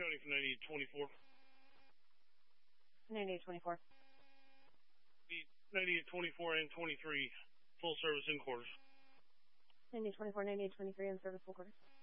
Cody from 9824. 9824. 9824 and 23, full service in quarters. 9824, 9823 in service full quarters.